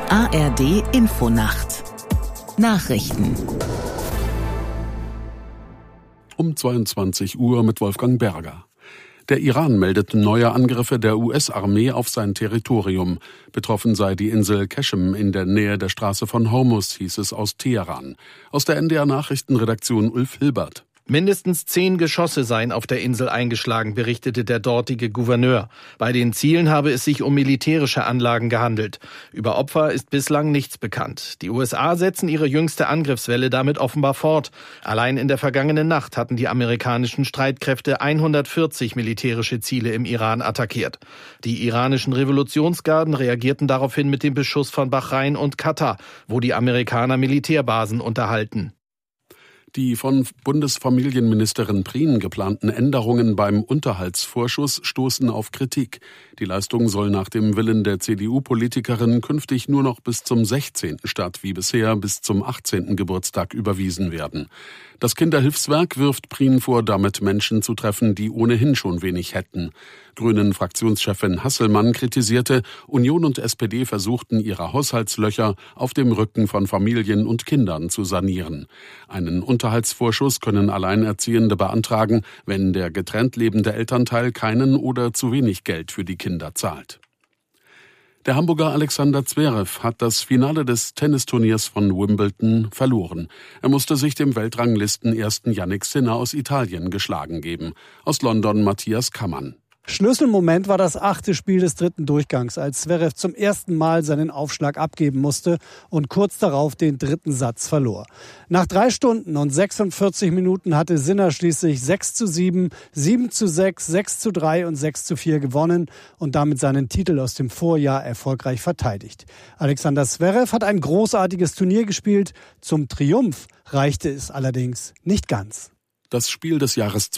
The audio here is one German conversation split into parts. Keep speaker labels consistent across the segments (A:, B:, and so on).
A: ARD Infonacht Nachrichten
B: um 22 Uhr mit Wolfgang Berger. Der Iran meldet neue Angriffe der US-Armee auf sein Territorium. Betroffen sei die Insel Qeshm in der Nähe der Straße von Hormuz, hieß es aus Teheran. Aus der NDR-Nachrichtenredaktion Ulf Hilbert.
C: Mindestens 10 Geschosse seien auf der Insel eingeschlagen, berichtete der dortige Gouverneur. Bei den Zielen habe es sich um militärische Anlagen gehandelt. Über Opfer ist bislang nichts bekannt. Die USA setzen ihre jüngste Angriffswelle damit offenbar fort. Allein in der vergangenen Nacht hatten die amerikanischen Streitkräfte 140 militärische Ziele im Iran attackiert. Die iranischen Revolutionsgarden reagierten daraufhin mit dem Beschuss von Bahrain und Katar, wo die Amerikaner Militärbasen unterhalten.
B: Die von Bundesfamilienministerin Prien geplanten Änderungen beim Unterhaltsvorschuss stoßen auf Kritik. Die Leistung soll nach dem Willen der CDU-Politikerin künftig nur noch bis zum 16. statt wie bisher bis zum 18. Geburtstag überwiesen werden. Das Kinderhilfswerk wirft Prien vor, damit Menschen zu treffen, die ohnehin schon wenig hätten. Grünen-Fraktionschefin Hasselmann kritisierte, Union und SPD versuchten, ihre Haushaltslöcher auf dem Rücken von Familien und Kindern zu sanieren. Einen Unterhaltsvorschuss können Alleinerziehende beantragen, wenn der getrennt lebende Elternteil keinen oder zu wenig Geld für die Kinder zahlt. Der Hamburger Alexander Zverev hat das Finale des Tennisturniers von Wimbledon verloren. Er musste sich dem Weltranglisten-Ersten Jannik Sinner aus Italien geschlagen geben. Aus London Matthias Kammann.
D: Schlüsselmoment war das 8. Spiel des 3. Durchgangs, als Zverev zum ersten Mal seinen Aufschlag abgeben musste und kurz darauf den 3. Satz verlor. Nach 3 Stunden und 46 Minuten hatte Sinner schließlich 6:7, 7:6, 6:3 und 6:4 gewonnen und damit seinen Titel aus dem Vorjahr erfolgreich verteidigt. Alexander Zverev hat ein großartiges Turnier gespielt. Zum Triumph reichte es allerdings nicht ganz.
B: Das Spiel des Jahres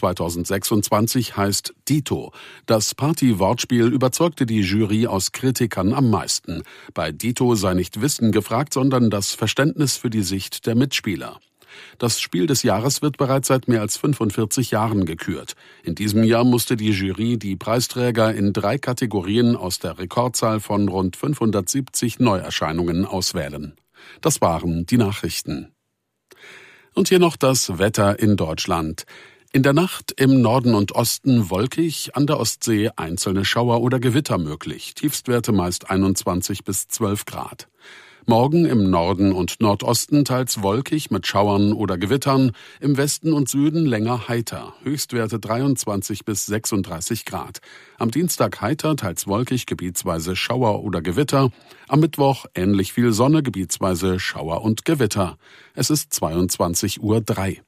B: 2026 heißt Dito. Das Party-Wortspiel überzeugte die Jury aus Kritikern am meisten. Bei Dito sei nicht Wissen gefragt, sondern das Verständnis für die Sicht der Mitspieler. Das Spiel des Jahres wird bereits seit mehr als 45 Jahren gekürt. In diesem Jahr musste die Jury die Preisträger in 3 Kategorien aus der Rekordzahl von rund 570 Neuerscheinungen auswählen. Das waren die Nachrichten. Und hier noch das Wetter in Deutschland. In der Nacht im Norden und Osten wolkig, an der Ostsee einzelne Schauer oder Gewitter möglich. Tiefstwerte meist 21 bis 12 Grad. Morgen im Norden und Nordosten teils wolkig mit Schauern oder Gewittern, im Westen und Süden länger heiter, Höchstwerte 23 bis 36 Grad. Am Dienstag heiter, teils wolkig, gebietsweise Schauer oder Gewitter. Am Mittwoch ähnlich viel Sonne, gebietsweise Schauer und Gewitter. Es ist 22:03 Uhr.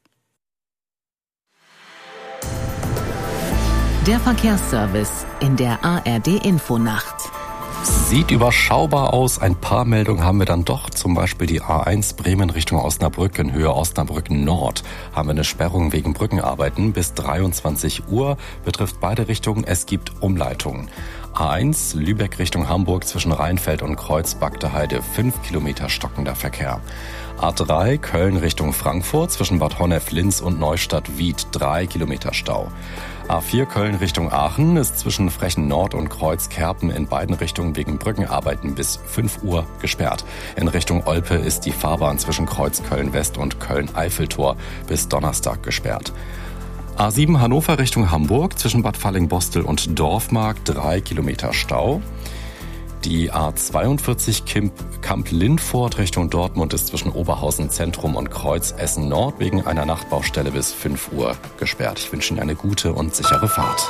A: Der Verkehrsservice in der ARD Infonacht.
E: Sieht überschaubar aus. Ein paar Meldungen haben wir dann doch. Zum Beispiel die A1 Bremen Richtung Osnabrück in Höhe Osnabrück Nord. Haben wir eine Sperrung wegen Brückenarbeiten bis 23 Uhr. Betrifft beide Richtungen. Es gibt Umleitungen. A1 Lübeck Richtung Hamburg zwischen Rheinfeld und Kreuz-Bagde-Heide 5 Kilometer stockender Verkehr. A3 Köln Richtung Frankfurt zwischen Bad Honnef-Linz und Neustadt-Wied 3 Kilometer Stau. A4 Köln Richtung Aachen ist zwischen Frechen Nord und Kreuz-Kerpen in beiden Richtungen wegen Brückenarbeiten bis 5 Uhr gesperrt. In Richtung Olpe ist die Fahrbahn zwischen Kreuz Köln-West und Köln-Eiffeltor bis Donnerstag gesperrt. A7 Hannover Richtung Hamburg zwischen Bad Fallingbostel und Dorfmark 3 Kilometer Stau. Die A42 Kamp-Lindfort Richtung Dortmund ist zwischen Oberhausen Zentrum und Kreuz Essen Nord wegen einer Nachtbaustelle bis 5 Uhr gesperrt. Ich wünsche Ihnen eine gute und sichere Fahrt.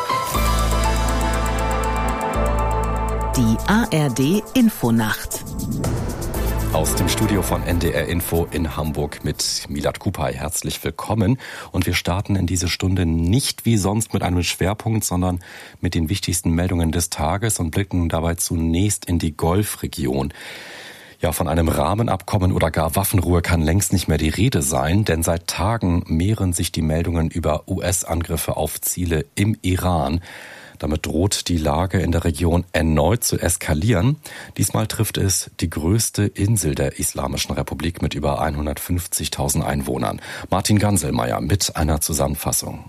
A: Die ARD Infonacht.
E: Aus dem Studio von NDR Info in Hamburg mit Milad Kupay. Herzlich willkommen. Und wir starten in diese Stunde nicht wie sonst mit einem Schwerpunkt, sondern mit den wichtigsten Meldungen des Tages und blicken dabei zunächst in die Golfregion. Ja, von einem Rahmenabkommen oder gar Waffenruhe kann längst nicht mehr die Rede sein, denn seit Tagen mehren sich die Meldungen über US-Angriffe auf Ziele im Iran. Damit droht die Lage in der Region erneut zu eskalieren. Diesmal trifft es die größte Insel der Islamischen Republik mit über 150.000 Einwohnern. Martin Ganselmeier mit einer Zusammenfassung.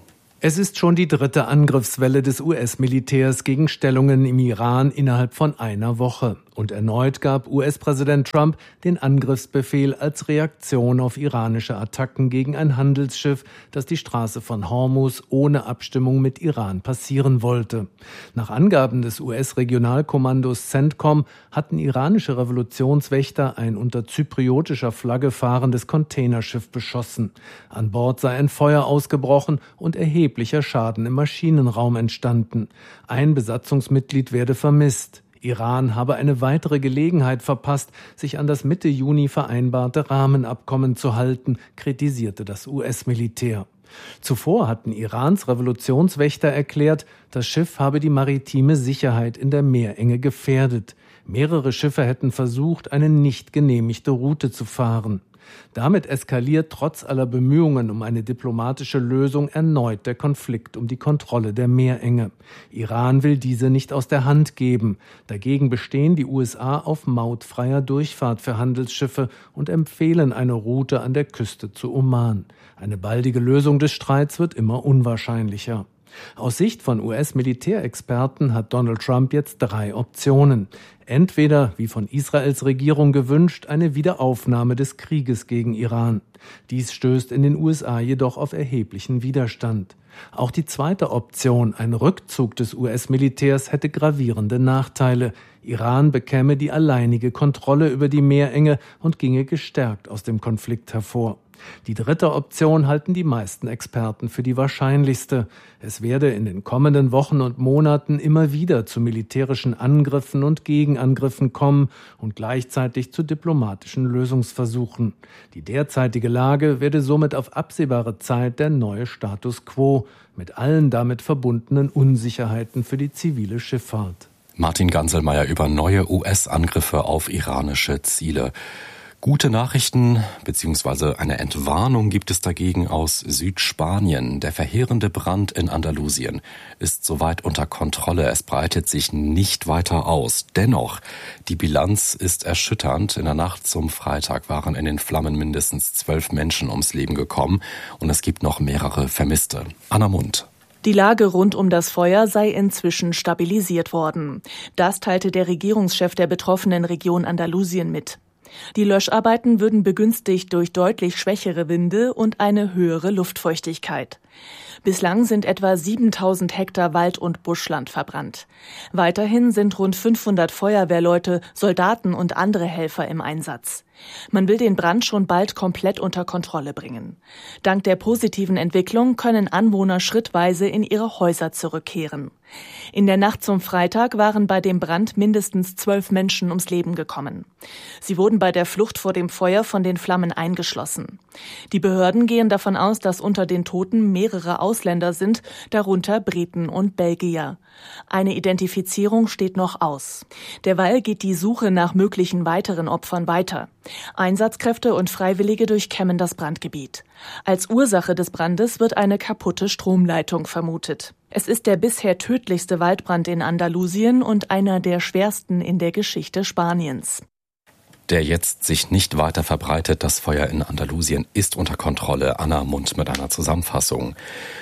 F: Es ist schon die 3. Angriffswelle des US-Militärs gegen Stellungen im Iran innerhalb von einer Woche. Und erneut gab US-Präsident Trump den Angriffsbefehl als Reaktion auf iranische Attacken gegen ein Handelsschiff, das die Straße von Hormuz ohne Abstimmung mit Iran passieren wollte. Nach Angaben des US-Regionalkommandos CENTCOM hatten iranische Revolutionswächter ein unter zypriotischer Flagge fahrendes Containerschiff beschossen. An Bord sei ein Feuer ausgebrochen und erheblicher Schaden im Maschinenraum entstanden. Ein Besatzungsmitglied werde vermisst. Iran habe eine weitere Gelegenheit verpasst, sich an das Mitte Juni vereinbarte Rahmenabkommen zu halten, kritisierte das US-Militär. Zuvor hatten Irans Revolutionswächter erklärt, das Schiff habe die maritime Sicherheit in der Meerenge gefährdet. Mehrere Schiffe hätten versucht, eine nicht genehmigte Route zu fahren. Damit eskaliert trotz aller Bemühungen um eine diplomatische Lösung erneut der Konflikt um die Kontrolle der Meerenge. Iran will diese nicht aus der Hand geben. Dagegen bestehen die USA auf mautfreier Durchfahrt für Handelsschiffe und empfehlen eine Route an der Küste zu Oman. Eine baldige Lösung des Streits wird immer unwahrscheinlicher. Aus Sicht von US-Militärexperten hat Donald Trump jetzt 3 Optionen. Entweder, wie von Israels Regierung gewünscht, eine Wiederaufnahme des Krieges gegen Iran. Dies stößt in den USA jedoch auf erheblichen Widerstand. Auch die zweite Option, ein Rückzug des US-Militärs, hätte gravierende Nachteile. Iran bekäme die alleinige Kontrolle über die Meerenge und ginge gestärkt aus dem Konflikt hervor. Die dritte Option halten die meisten Experten für die wahrscheinlichste. Es werde in den kommenden Wochen und Monaten immer wieder zu militärischen Angriffen und Gegenangriffen kommen und gleichzeitig zu diplomatischen Lösungsversuchen. Die derzeitige Lage werde somit auf absehbare Zeit der neue Status quo, mit allen damit verbundenen Unsicherheiten für die zivile Schifffahrt.
E: Martin Ganselmeier über neue US-Angriffe auf iranische Ziele. Gute Nachrichten bzw. eine Entwarnung gibt es dagegen aus Südspanien. Der verheerende Brand in Andalusien ist soweit unter Kontrolle. Es breitet sich nicht weiter aus. Dennoch, die Bilanz ist erschütternd. In der Nacht zum Freitag waren in den Flammen mindestens 12 Menschen ums Leben gekommen und es gibt noch mehrere Vermisste. Anna Mund.
G: Die Lage rund um das Feuer sei inzwischen stabilisiert worden. Das teilte der Regierungschef der betroffenen Region Andalusien mit. Die Löscharbeiten würden begünstigt durch deutlich schwächere Winde und eine höhere Luftfeuchtigkeit. Bislang sind etwa 7.000 Hektar Wald- und Buschland verbrannt. Weiterhin sind rund 500 Feuerwehrleute, Soldaten und andere Helfer im Einsatz. Man will den Brand schon bald komplett unter Kontrolle bringen. Dank der positiven Entwicklung können Anwohner schrittweise in ihre Häuser zurückkehren. In der Nacht zum Freitag waren bei dem Brand mindestens 12 Menschen ums Leben gekommen. Sie wurden bei der Flucht vor dem Feuer von den Flammen eingeschlossen. Die Behörden gehen davon aus, dass unter den Toten mehrere Ausländer sind, darunter Briten und Belgier. Eine Identifizierung steht noch aus. Derweil geht die Suche nach möglichen weiteren Opfern weiter. Einsatzkräfte und Freiwillige durchkämmen das Brandgebiet. Als Ursache des Brandes wird eine kaputte Stromleitung vermutet. Es ist der bisher tödlichste Waldbrand in Andalusien und einer der schwersten in der Geschichte Spaniens.
E: Der jetzt sich nicht weiter verbreitet, das Feuer in Andalusien ist unter Kontrolle. Anna Mund mit einer Zusammenfassung.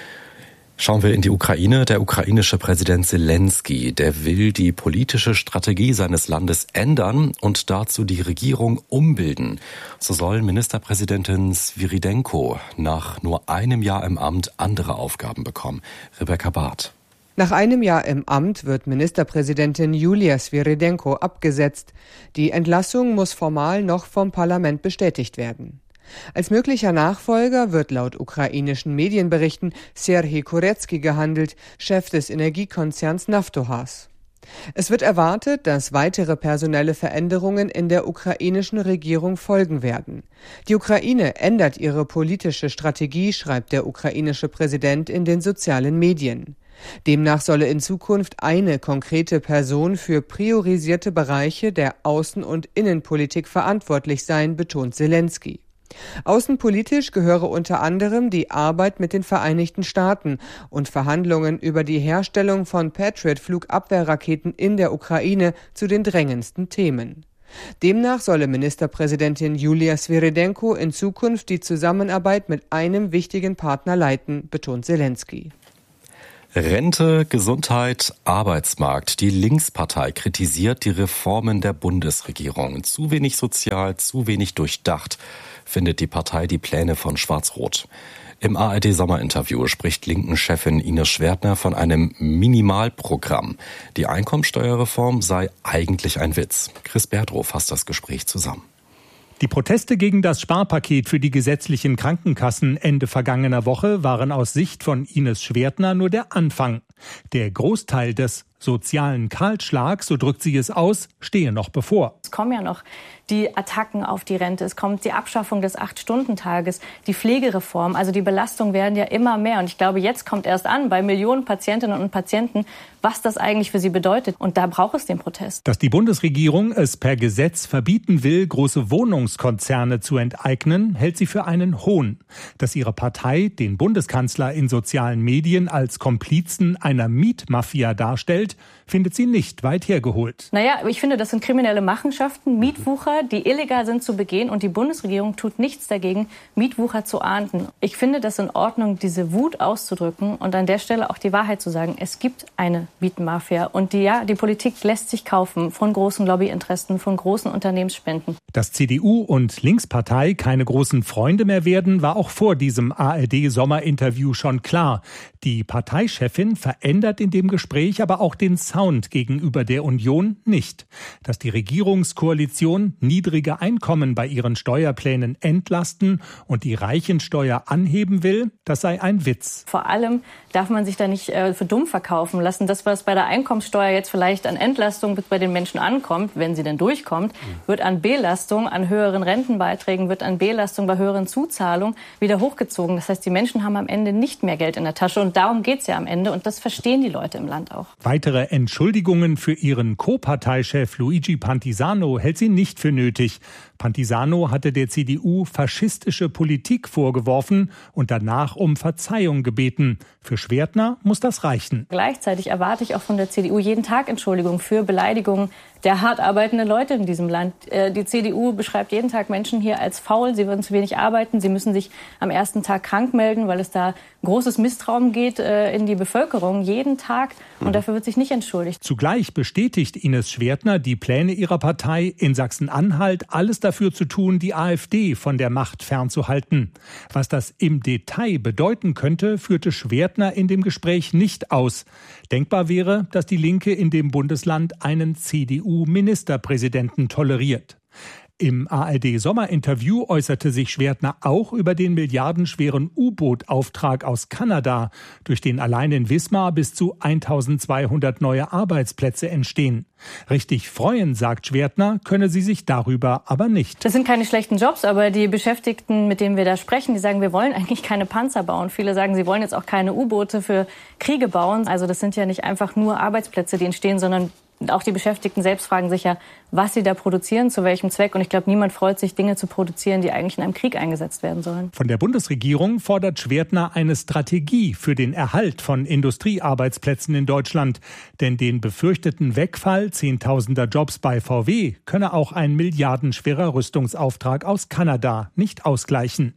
E: Schauen wir in die Ukraine. Der ukrainische Präsident Zelensky, der will die politische Strategie seines Landes ändern und dazu die Regierung umbilden. So soll Ministerpräsidentin Svyrydenko nach nur einem Jahr im Amt andere Aufgaben bekommen. Rebecca Barth.
H: Nach einem Jahr im Amt wird Ministerpräsidentin Julia Svyrydenko abgesetzt. Die Entlassung muss formal noch vom Parlament bestätigt werden. Als möglicher Nachfolger wird laut ukrainischen Medienberichten Serhij Kurecki gehandelt, Chef des Energiekonzerns Naftogaz. Es wird erwartet, dass weitere personelle Veränderungen in der ukrainischen Regierung folgen werden. Die Ukraine ändert ihre politische Strategie, schreibt der ukrainische Präsident in den sozialen Medien. Demnach solle in Zukunft eine konkrete Person für priorisierte Bereiche der Außen- und Innenpolitik verantwortlich sein, betont Zelensky. Außenpolitisch gehöre unter anderem die Arbeit mit den Vereinigten Staaten und Verhandlungen über die Herstellung von Patriot-Flugabwehrraketen in der Ukraine zu den drängendsten Themen. Demnach solle Ministerpräsidentin Julia Svyrydenko in Zukunft die Zusammenarbeit mit einem wichtigen Partner leiten, betont Zelensky.
E: Rente, Gesundheit, Arbeitsmarkt. Die Linkspartei kritisiert die Reformen der Bundesregierung. Zu wenig sozial, zu wenig durchdacht, findet die Partei die Pläne von Schwarz-Rot. Im ARD-Sommerinterview spricht Linken-Chefin Ines Schwertner von einem Minimalprogramm. Die Einkommensteuerreform sei eigentlich ein Witz. Chris Berdrow fasst das Gespräch zusammen.
I: Die Proteste gegen das Sparpaket für die gesetzlichen Krankenkassen Ende vergangener Woche waren aus Sicht von Ines Schwertner nur der Anfang. Der Großteil des sozialen Kahlschlags, so drückt sie es aus, stehe noch bevor.
J: Es kommen ja noch die Attacken auf die Rente, es kommt die Abschaffung des 8-Stunden-Tages, die Pflegereform. Also die Belastungen werden ja immer mehr. Und ich glaube, jetzt kommt erst an bei Millionen Patientinnen und Patienten, was das eigentlich für sie bedeutet. Und da braucht es den Protest.
I: Dass die Bundesregierung es per Gesetz verbieten will, große Wohnungskonzerne zu enteignen, hält sie für einen Hohn. Dass ihre Partei den Bundeskanzler in sozialen Medien als Komplizen einer Mietmafia darstellt, findet sie nicht weit hergeholt.
J: Naja, ich finde, das sind kriminelle Machenschaften, Mietwucher, die illegal sind zu begehen. Und die Bundesregierung tut nichts dagegen, Mietwucher zu ahnden. Ich finde das in Ordnung, diese Wut auszudrücken und an der Stelle auch die Wahrheit zu sagen. Es gibt eine Mietmafia. Und die Politik lässt sich kaufen von großen Lobbyinteressen, von großen Unternehmensspenden.
I: Dass CDU und Linkspartei keine großen Freunde mehr werden, war auch vor diesem ARD-Sommerinterview schon klar. Die Parteichefin verändert in dem Gespräch aber auch den Sound gegenüber der Union nicht. Dass die Regierungskoalition niedrige Einkommen bei ihren Steuerplänen entlasten und die Reichensteuer anheben will, das sei ein Witz.
J: Vor allem darf man sich da nicht für dumm verkaufen lassen. Das, was bei der Einkommenssteuer jetzt vielleicht an Entlastung bei den Menschen ankommt, wenn sie denn durchkommt, wird an Belastung, an höheren Rentenbeiträgen, wird an Belastung bei höheren Zuzahlungen wieder hochgezogen. Das heißt, die Menschen haben am Ende nicht mehr Geld in der Tasche und darum geht es ja am Ende und das verstehen die Leute im Land auch.
I: Weitere Entschuldigungen für ihren Co-Parteichef Luigi Pantisano hält sie nicht für nötig. Pantisano hatte der CDU faschistische Politik vorgeworfen und danach um Verzeihung gebeten. Für Schwertner muss das reichen.
J: Gleichzeitig erwarte ich auch von der CDU jeden Tag Entschuldigung für Beleidigungen der hart arbeitenden Leute in diesem Land. Die CDU beschreibt jeden Tag Menschen hier als faul, sie würden zu wenig arbeiten, sie müssen sich am ersten Tag krank melden, weil es da großes Misstrauen geht in die Bevölkerung, jeden Tag. Und dafür wird sich nicht entschuldigt.
I: Zugleich bestätigt Ines Schwertner die Pläne ihrer Partei, in Sachsen-Anhalt alles dafür zu tun, die AfD von der Macht fernzuhalten. Was das im Detail bedeuten könnte, führte Schwertner in dem Gespräch nicht aus. Denkbar wäre, dass die Linke in dem Bundesland einen CDU-Ministerpräsidenten toleriert. Im ARD-Sommerinterview äußerte sich Schwertner auch über den milliardenschweren U-Boot-Auftrag aus Kanada, durch den allein in Wismar bis zu 1200 neue Arbeitsplätze entstehen. Richtig freuen, sagt Schwertner, könne sie sich darüber aber nicht.
J: Das sind keine schlechten Jobs, aber die Beschäftigten, mit denen wir da sprechen, die sagen, wir wollen eigentlich keine Panzer bauen. Viele sagen, sie wollen jetzt auch keine U-Boote für Kriege bauen. Also das sind ja nicht einfach nur Arbeitsplätze, die entstehen, sondern auch die Beschäftigten selbst fragen sich ja, was sie da produzieren, zu welchem Zweck. Und ich glaube, niemand freut sich, Dinge zu produzieren, die eigentlich in einem Krieg eingesetzt werden sollen.
I: Von der Bundesregierung fordert Schwertner eine Strategie für den Erhalt von Industriearbeitsplätzen in Deutschland. Denn den befürchteten Wegfall zehntausender Jobs bei VW könne auch ein milliardenschwerer Rüstungsauftrag aus Kanada nicht ausgleichen.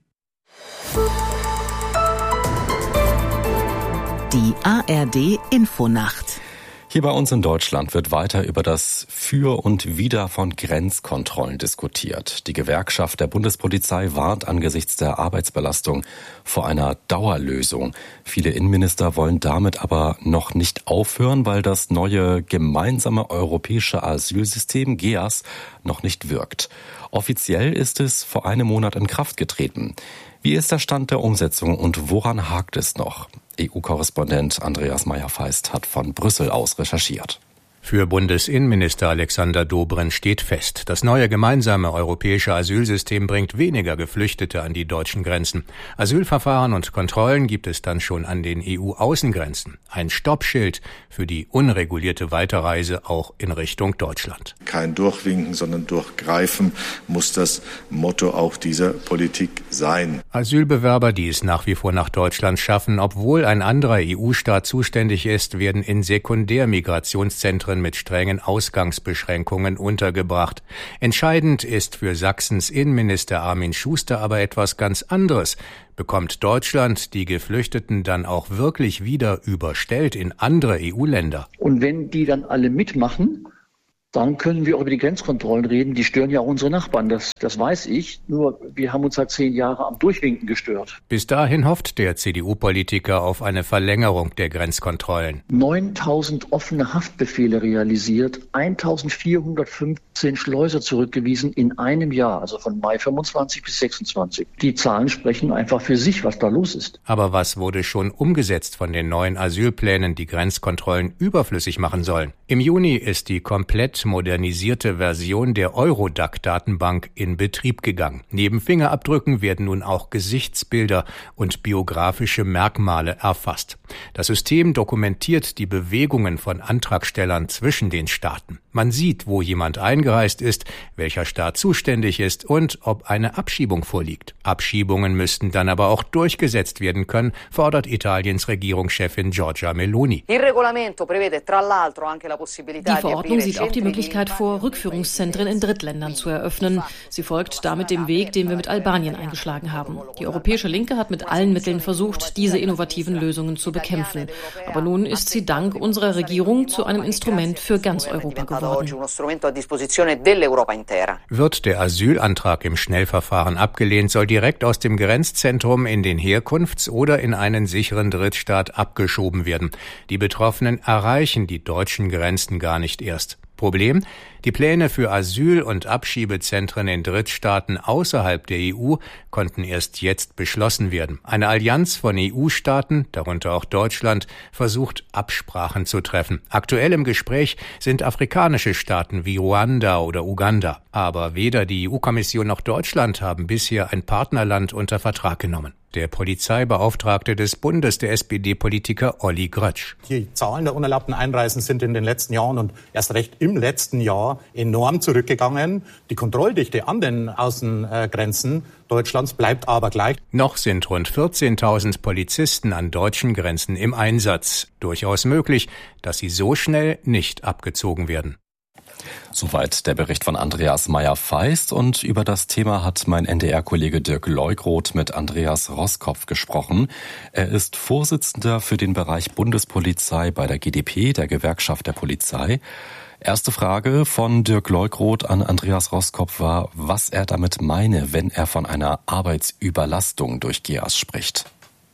A: Die ARD-Infonacht.
E: Hier bei uns in Deutschland wird weiter über das Für und Wider von Grenzkontrollen diskutiert. Die Gewerkschaft der Bundespolizei warnt angesichts der Arbeitsbelastung vor einer Dauerlösung. Viele Innenminister wollen damit aber noch nicht aufhören, weil das neue gemeinsame europäische Asylsystem GEAS noch nicht wirkt. Offiziell ist es vor einem Monat in Kraft getreten. Wie ist der Stand der Umsetzung und woran hakt es noch? EU-Korrespondent Andreas Meyer-Feist hat von Brüssel aus recherchiert.
K: Für Bundesinnenminister Alexander Dobrindt steht fest, das neue gemeinsame europäische Asylsystem bringt weniger Geflüchtete an die deutschen Grenzen. Asylverfahren und Kontrollen gibt es dann schon an den EU-Außengrenzen. Ein Stoppschild für die unregulierte Weiterreise auch in Richtung Deutschland.
L: Kein Durchwinken, sondern Durchgreifen muss das Motto auch dieser Politik sein.
K: Asylbewerber, die es nach wie vor nach Deutschland schaffen, obwohl ein anderer EU-Staat zuständig ist, werden in Sekundärmigrationszentren mit strengen Ausgangsbeschränkungen untergebracht. Entscheidend ist für Sachsens Innenminister Armin Schuster aber etwas ganz anderes. Bekommt Deutschland die Geflüchteten dann auch wirklich wieder überstellt in andere EU-Länder?
L: Und wenn die dann alle mitmachen, dann können wir auch über die Grenzkontrollen reden. Die stören ja auch unsere Nachbarn, das weiß ich. Nur wir haben uns seit 10 Jahren am Durchwinken gestört.
K: Bis dahin hofft der CDU-Politiker auf eine Verlängerung der Grenzkontrollen.
L: 9.000 offene Haftbefehle realisiert, 1.415 Schleuser zurückgewiesen in einem Jahr, also von Mai 25 bis 26. Die Zahlen sprechen einfach für sich, was da los ist.
K: Aber was wurde schon umgesetzt von den neuen Asylplänen, die Grenzkontrollen überflüssig machen sollen? Im Juni ist die komplett modernisierte Version der Eurodac-Datenbank in Betrieb gegangen. Neben Fingerabdrücken werden nun auch Gesichtsbilder und biografische Merkmale erfasst. Das System dokumentiert die Bewegungen von Antragstellern zwischen den Staaten. Man sieht, wo jemand eingereist ist, welcher Staat zuständig ist und ob eine Abschiebung vorliegt. Abschiebungen müssten dann aber auch durchgesetzt werden können, fordert Italiens Regierungschefin Giorgia Meloni.
M: Die Verordnung sieht auch die Möglichkeit vor, Rückführungszentren in Drittländern zu eröffnen. Sie folgt damit dem Weg, den wir mit Albanien eingeschlagen haben. Die europäische Linke hat mit allen Mitteln versucht, diese innovativen Lösungen zu bekämpfen. Aber nun ist sie dank unserer Regierung zu einem Instrument für ganz Europa geworden.
K: Wird der Asylantrag im Schnellverfahren abgelehnt, soll direkt aus dem Grenzzentrum in den Herkunfts- oder in einen sicheren Drittstaat abgeschoben werden. Die Betroffenen erreichen die deutschen Grenzen gar nicht erst. Problem? Die Pläne für Asyl- und Abschiebezentren in Drittstaaten außerhalb der EU konnten erst jetzt beschlossen werden. Eine Allianz von EU-Staaten, darunter auch Deutschland, versucht, Absprachen zu treffen. Aktuell im Gespräch sind afrikanische Staaten wie Ruanda oder Uganda. Aber weder die EU-Kommission noch Deutschland haben bisher ein Partnerland unter Vertrag genommen. Der Polizeibeauftragte des Bundes, der SPD-Politiker Olli Grötsch.
N: Die Zahlen der unerlaubten Einreisen sind in den letzten Jahren und erst recht im letzten Jahr enorm zurückgegangen. Die Kontrolldichte an den Außengrenzen Deutschlands bleibt aber gleich.
K: Noch sind rund 14.000 Polizisten an deutschen Grenzen im Einsatz. Durchaus möglich, dass sie so schnell nicht abgezogen werden.
E: Soweit der Bericht von Andreas Meyer-Feist, und über das Thema hat mein NDR-Kollege Dirk Leugroth mit Andreas Roskopf gesprochen. Er ist Vorsitzender für den Bereich Bundespolizei bei der GdP, der Gewerkschaft der Polizei. Erste Frage von Dirk Leugroth an Andreas Roskopf war, was er damit meine, wenn er von einer Arbeitsüberlastung durch GEAS spricht.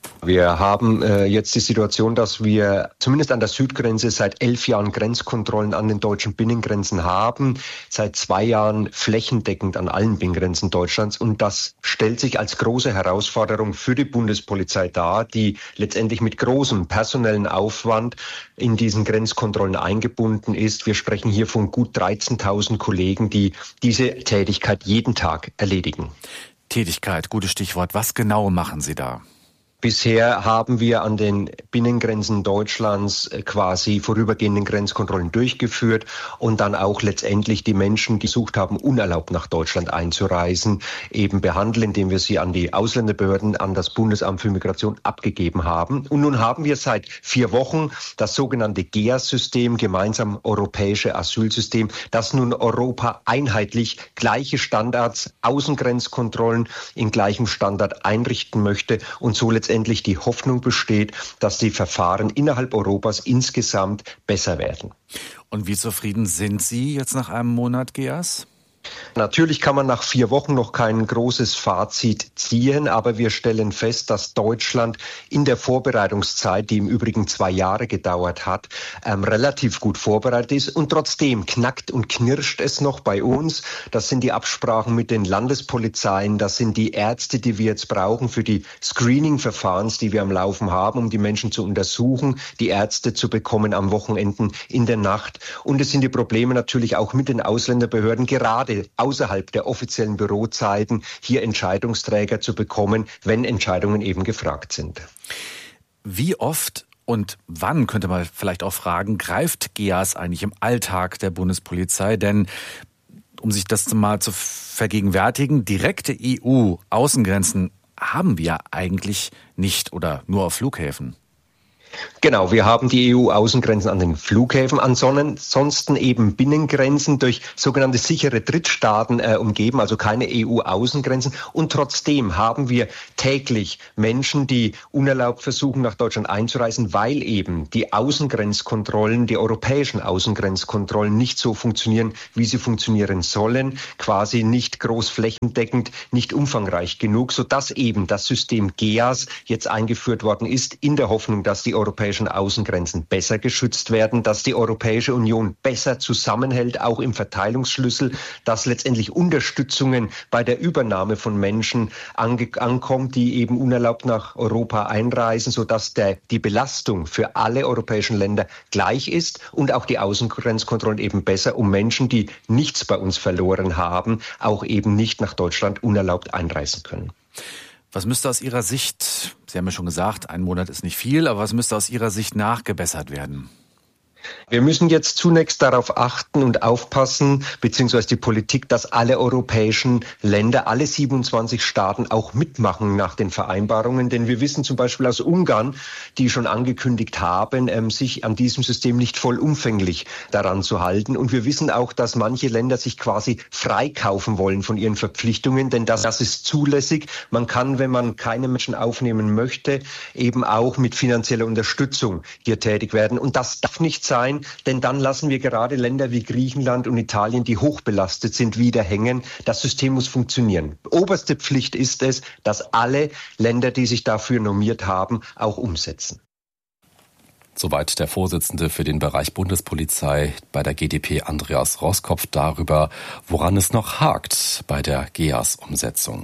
O: Wir haben jetzt die Situation, dass wir zumindest an der Südgrenze seit 11 Jahren Grenzkontrollen an den deutschen Binnengrenzen haben, seit 2 Jahren flächendeckend an allen Binnengrenzen Deutschlands. Und das stellt sich als große Herausforderung für die Bundespolizei dar, die letztendlich mit großem personellen Aufwand in diesen Grenzkontrollen eingebunden ist. Wir sprechen hier von gut 13.000 Kollegen, die diese Tätigkeit jeden Tag erledigen.
P: Tätigkeit, gutes Stichwort. Was genau machen Sie da?
O: Bisher haben wir an den Binnengrenzen Deutschlands quasi vorübergehenden Grenzkontrollen durchgeführt und dann auch letztendlich die Menschen, die versucht haben, unerlaubt nach Deutschland einzureisen, eben behandelt, indem wir sie an die Ausländerbehörden, an das Bundesamt für Migration abgegeben haben. Und nun haben wir seit 4 Wochen das sogenannte GEAS-System, gemeinsam europäische Asylsystem, das nun Europa einheitlich gleiche Standards, Außengrenzkontrollen in gleichem Standard einrichten möchte und so letztendlich die Hoffnung besteht, dass die Verfahren innerhalb Europas insgesamt besser werden.
P: Und wie zufrieden sind Sie jetzt nach einem Monat GEAS?
O: Natürlich kann man nach 4 Wochen noch kein großes Fazit ziehen, aber wir stellen fest, dass Deutschland in der Vorbereitungszeit, die im Übrigen 2 Jahre gedauert hat, relativ gut vorbereitet ist. Und trotzdem knackt und knirscht es noch bei uns. Das sind die Absprachen mit den Landespolizeien, das sind die Ärzte, die wir jetzt brauchen für die Screening-Verfahrens, die wir am Laufen haben, um die Menschen zu untersuchen, die Ärzte zu bekommen am Wochenenden in der Nacht. Und es sind die Probleme natürlich auch mit den Ausländerbehörden, gerade außerhalb der offiziellen Bürozeiten hier Entscheidungsträger zu bekommen, wenn Entscheidungen eben gefragt sind.
P: Wie oft und wann, könnte man vielleicht auch fragen, greift GEAS eigentlich im Alltag der Bundespolizei? Denn, um sich das mal zu vergegenwärtigen, direkte EU-Außengrenzen haben wir eigentlich nicht oder nur auf Flughäfen.
O: Genau, wir haben die EU-Außengrenzen an den Flughäfen, ansonsten eben Binnengrenzen durch sogenannte sichere Drittstaaten umgeben, also keine EU-Außengrenzen. Und trotzdem haben wir täglich Menschen, die unerlaubt versuchen, nach Deutschland einzureisen, weil eben die Außengrenzkontrollen, die europäischen Außengrenzkontrollen nicht so funktionieren, wie sie funktionieren sollen, quasi nicht großflächendeckend, nicht umfangreich genug, sodass eben das System GEAS jetzt eingeführt worden ist, in der Hoffnung, dass die europäischen Außengrenzen besser geschützt werden, dass die Europäische Union besser zusammenhält, auch im Verteilungsschlüssel, dass letztendlich Unterstützungen bei der Übernahme von Menschen ankommt, die eben unerlaubt nach Europa einreisen, sodass die Belastung für alle europäischen Länder gleich ist und auch die Außengrenzkontrollen eben besser, um Menschen, die nichts bei uns verloren haben, auch eben nicht nach Deutschland unerlaubt einreisen können.
P: Was müsste aus Ihrer Sicht, Sie haben ja schon gesagt, 1 Monat ist nicht viel, aber was müsste aus Ihrer Sicht nachgebessert werden?
O: Wir müssen jetzt zunächst darauf achten und aufpassen, beziehungsweise die Politik, dass alle europäischen Länder, alle 27 Staaten auch mitmachen nach den Vereinbarungen. Denn wir wissen zum Beispiel aus Ungarn, die schon angekündigt haben, sich an diesem System nicht vollumfänglich daran zu halten. Und wir wissen auch, dass manche Länder sich quasi freikaufen wollen von ihren Verpflichtungen, denn das ist zulässig. Man kann, wenn man keine Menschen aufnehmen möchte, eben auch mit finanzieller Unterstützung hier tätig werden. Und das darf nicht sein, denn dann lassen wir gerade Länder wie Griechenland und Italien, die hochbelastet sind, wieder hängen. Das System muss funktionieren. Oberste Pflicht ist es, dass alle Länder, die sich dafür normiert haben, auch umsetzen.
E: Soweit der Vorsitzende für den Bereich Bundespolizei bei der GdP, Andreas Roskopf, darüber, woran es noch hakt bei der GEAS-Umsetzung.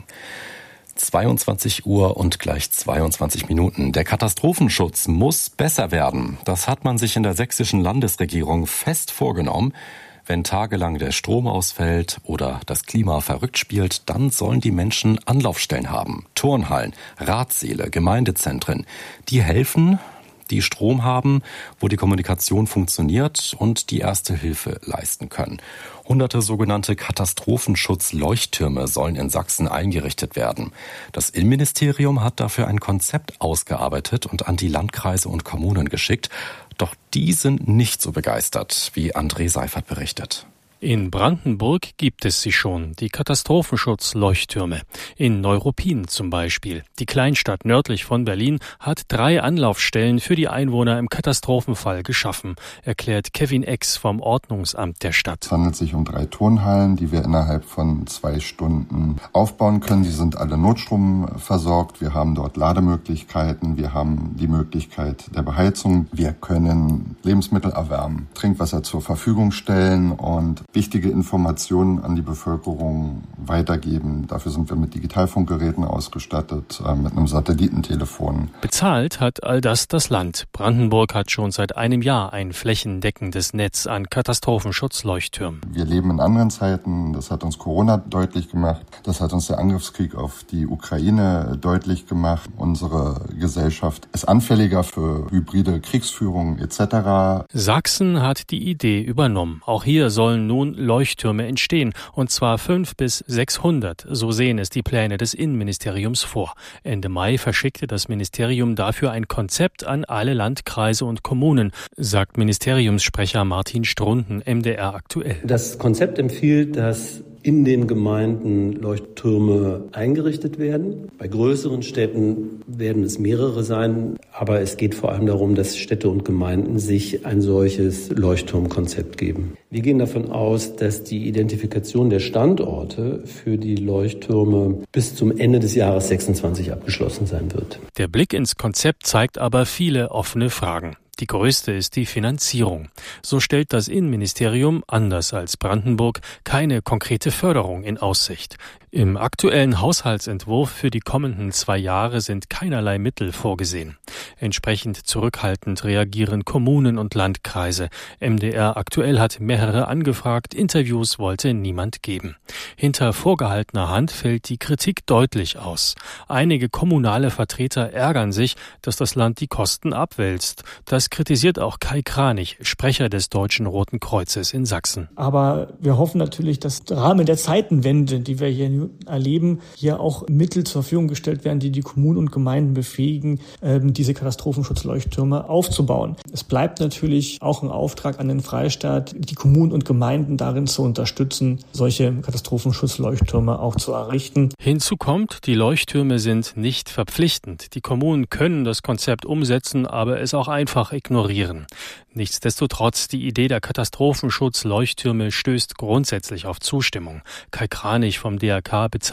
E: 22 Uhr und gleich 22 Minuten. Der Katastrophenschutz muss besser werden. Das hat man sich in der sächsischen Landesregierung fest vorgenommen. Wenn tagelang der Strom ausfällt oder das Klima verrückt spielt, dann sollen die Menschen Anlaufstellen haben. Turnhallen, Ratsäle, Gemeindezentren. Die helfen, die Strom haben, wo die Kommunikation funktioniert und die erste Hilfe leisten können. Hunderte sogenannte Katastrophenschutzleuchttürme sollen in Sachsen eingerichtet werden. Das Innenministerium hat dafür ein Konzept ausgearbeitet und an die Landkreise und Kommunen geschickt. Doch die sind nicht so begeistert, wie André Seifert berichtet.
Q: In Brandenburg gibt es sie schon, die Katastrophenschutzleuchttürme. In Neuruppin zum Beispiel. Die Kleinstadt nördlich von Berlin hat 3 Anlaufstellen für die Einwohner im Katastrophenfall geschaffen, erklärt Kevin Ex vom Ordnungsamt der Stadt.
R: Es handelt sich um 3 Turnhallen, die wir innerhalb von 2 Stunden aufbauen können. Die sind alle notstromversorgt. Wir haben dort Lademöglichkeiten. Wir haben die Möglichkeit der Beheizung. Wir können Lebensmittel erwärmen, Trinkwasser zur Verfügung stellen und wichtige Informationen an die Bevölkerung weitergeben. Dafür sind wir mit Digitalfunkgeräten ausgestattet, mit einem Satellitentelefon.
Q: Bezahlt hat all das Land. Brandenburg hat schon seit einem Jahr ein flächendeckendes Netz an Katastrophenschutzleuchttürmen.
R: Wir leben in anderen Zeiten. Das hat uns Corona deutlich gemacht. Das hat uns der Angriffskrieg auf die Ukraine deutlich gemacht. Unsere Gesellschaft ist anfälliger für hybride Kriegsführung etc.
Q: Sachsen hat die Idee übernommen. Auch hier sollen nun Leuchttürme entstehen, und zwar 500 bis 600, so sehen es die Pläne des Innenministeriums vor. Ende Mai verschickte das Ministerium dafür ein Konzept an alle Landkreise und Kommunen, sagt Ministeriumssprecher Martin Strunden, MDR aktuell.
S: Das Konzept empfiehlt, dass in den Gemeinden Leuchttürme eingerichtet werden. Bei größeren Städten werden es mehrere sein, aber es geht vor allem darum, dass Städte und Gemeinden sich ein solches Leuchtturmkonzept geben. Wir gehen davon aus, dass die Identifikation der Standorte für die Leuchttürme bis zum Ende des Jahres 2026 abgeschlossen sein wird.
Q: Der Blick ins Konzept zeigt aber viele offene Fragen. Die größte ist die Finanzierung. So stellt das Innenministerium, anders als Brandenburg, keine konkrete Förderung in Aussicht. Im aktuellen Haushaltsentwurf für die kommenden 2 Jahre sind keinerlei Mittel vorgesehen. Entsprechend zurückhaltend reagieren Kommunen und Landkreise. MDR aktuell hat mehrere angefragt, Interviews wollte niemand geben. Hinter vorgehaltener Hand fällt die Kritik deutlich aus. Einige kommunale Vertreter ärgern sich, dass das Land die Kosten abwälzt. Das Das kritisiert auch Kai Kranich, Sprecher des Deutschen Roten Kreuzes in Sachsen.
T: Aber wir hoffen natürlich, dass im Rahmen der Zeitenwende, die wir hier erleben, hier auch Mittel zur Verfügung gestellt werden, die die Kommunen und Gemeinden befähigen, diese Katastrophenschutzleuchttürme aufzubauen. Es bleibt natürlich auch ein Auftrag an den Freistaat, die Kommunen und Gemeinden darin zu unterstützen, solche Katastrophenschutzleuchttürme auch zu errichten.
Q: Hinzu kommt, die Leuchttürme sind nicht verpflichtend. Die Kommunen können das Konzept umsetzen, aber es auch einfach ignorieren. Nichtsdestotrotz, die Idee der Katastrophenschutzleuchttürme stößt grundsätzlich auf Zustimmung. Kai Kranich vom DRK bezeichnet